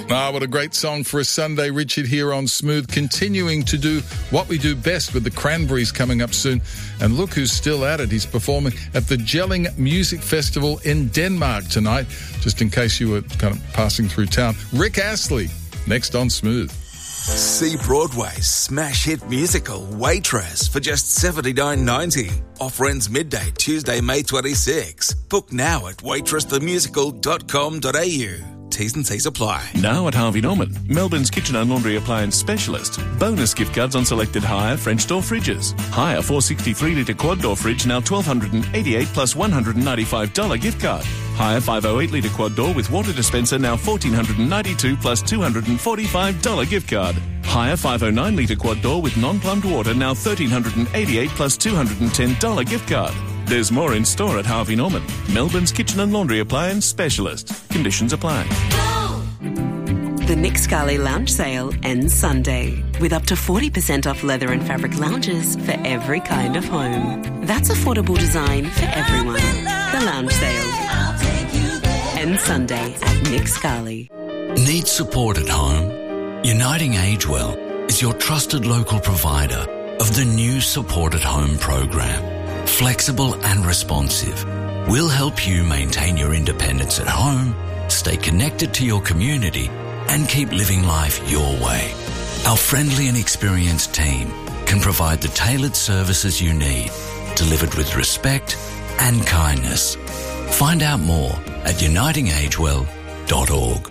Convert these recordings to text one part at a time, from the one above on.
Ah, what a great song for a Sunday. Richard here on Smooth, continuing to do what we do best with the Cranberries coming up soon. And look who's still at it. He's performing at the Jelling Music Festival in Denmark tonight, just in case you were kind of passing through town. Rick Astley, next on Smooth. See Broadway's smash hit musical Waitress for just $79.90. Offer ends midday Tuesday, May 26. Book now at waitressthemusical.com.au. T's and C's apply. Now at Harvey Norman, Melbourne's kitchen and laundry appliance specialist. Bonus gift cards on selected Hire French door fridges. Hire 463-litre quad door fridge now $1,288 plus $195 gift card. Hire 508-litre quad door with water dispenser now $1,492 plus $245 gift card. Hire 509-litre quad door with non-plumbed water now $1,388 plus $210 gift card. There's more in store at Harvey Norman, Melbourne's kitchen and laundry appliance specialist. Conditions apply. The Nick Scali Lounge Sale ends Sunday with up to 40% off leather and fabric lounges for every kind of home. That's affordable design for everyone. The Lounge Sale ends Sunday at Nick Scali. Need support at home? Uniting Agewell is your trusted local provider of the new Support at Home program. Flexible and responsive, we'll help you maintain your independence at home, stay connected to your community, and keep living life your way. Our friendly and experienced team can provide the tailored services you need, delivered with respect and kindness. Find out more at unitingagewell.org.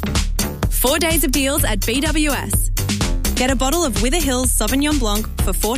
4 days of deals at BWS. Get a bottle of Wither Hills Sauvignon Blanc for